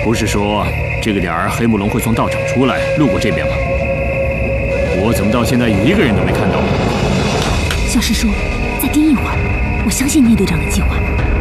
不是说这个点儿黑木龙会从道场出来，路过这边吗？我怎么到现在一个人都没看到？ 小师叔，再盯一会儿，我相信聂队长的计划。